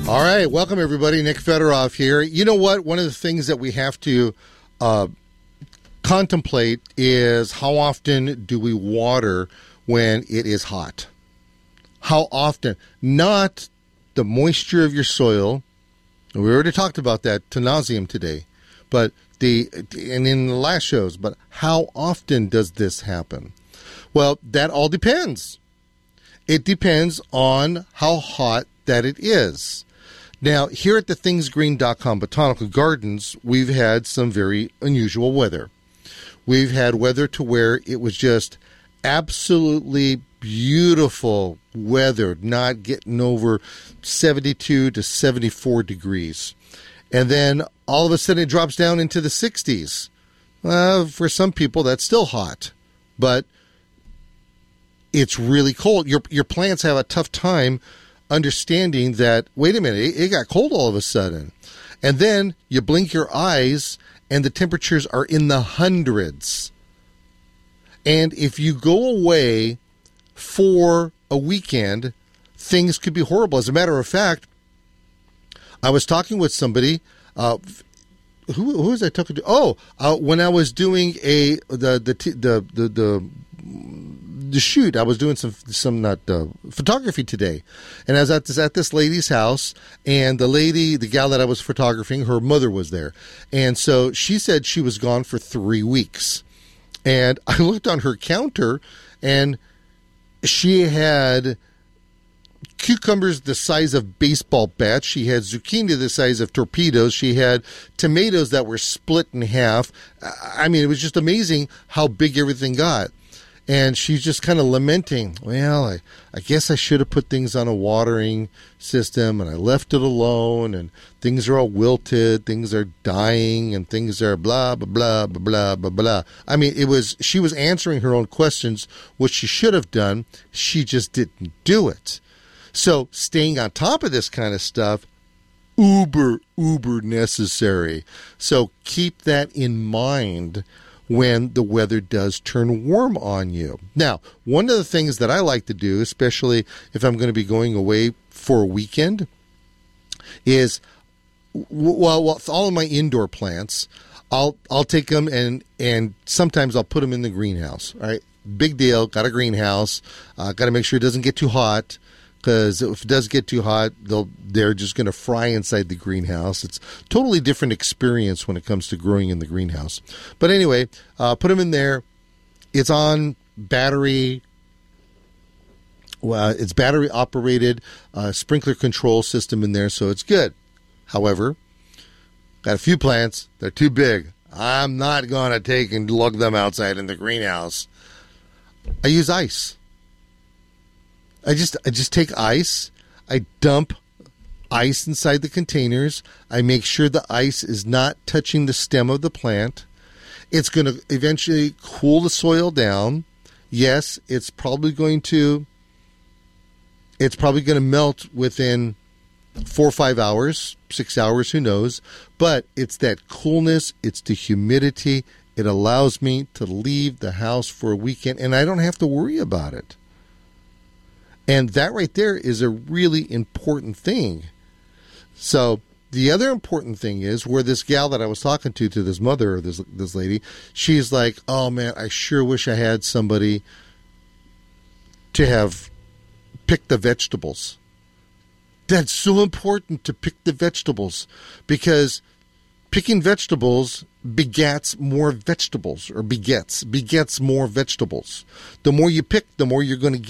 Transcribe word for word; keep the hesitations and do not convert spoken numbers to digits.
All right, welcome everybody. Nick Fedorov here. You know what? One of the things that we have to uh, contemplate is how often do we water when it is hot? How often? Not the moisture of your soil. We already talked about that to nauseam today, but the and in the last shows. But how often does this happen? Well, that all depends. It depends on how hot that it is. Now, here at the things green dot com Botanical Gardens, we've had some very unusual weather. We've had weather to where it was just absolutely beautiful weather, not getting over seventy-two to seventy-four degrees. And then all of a sudden it drops down into the sixties. Uh, for some people, that's still hot, but it's really cold. Your, your plants have a tough time understanding that, wait a minute, it, it got cold all of a sudden. And then you blink your eyes and the temperatures are in the hundreds. And if you go away for a weekend, things could be horrible. As a matter of fact, I was talking with somebody, uh, who, who was I talking to? Oh, uh, when I was doing a, the, the, the, the, the, the shoot, I was doing some some not uh, photography today, and I was at this at this lady's house, and the lady, the gal that I was photographing, her mother was there, and so she said she was gone for three weeks, and I looked on her counter, and she had cucumbers the size of baseball bats, she had zucchini the size of torpedoes, she had tomatoes that were split in half. I mean, it was just amazing how big everything got. And she's just kind of lamenting, well, I, I guess I should have put things on a watering system, and I left it alone, and things are all wilted, things are dying, and things are blah, blah, blah, blah, blah, blah, blah. I mean, it was, she was answering her own questions, which she should have done. She just didn't do it. So staying on top of this kind of stuff, uber, uber necessary. So keep that in mind when the weather does turn warm on you. Now, one of the things that I like to do, especially if I'm going to be going away for a weekend, is, well, well all of my indoor plants, I'll I'll take them and, and sometimes I'll put them in the greenhouse. All right, big deal, got a greenhouse, uh, got to make sure it doesn't get too hot, because if it does get too hot, they'll, they're just going to fry inside the greenhouse. It's a totally different experience when it comes to growing in the greenhouse. But anyway, uh, put them in there. It's on battery. Well, it's battery-operated uh, sprinkler control system in there, so it's good. However, got a few plants. They're too big. I'm not going to take and lug them outside in the greenhouse. I use ice. I just I just take ice, I dump ice inside the containers, I make sure the ice is not touching the stem of the plant. It's going to eventually cool the soil down. Yes, it's probably going to it's probably going to melt within four or five hours, six hours, who knows. But it's that coolness, it's the humidity. It allows me to leave the house for a weekend, and I don't have to worry about it. And that right there is a really important thing. So the other important thing is where this gal that I was talking to, to this mother, or this this lady, she's like, oh man, I sure wish I had somebody to have picked the vegetables. That's so important, to pick the vegetables, because picking vegetables begats more vegetables, or begets, begets more vegetables. The more you pick, the more you're going to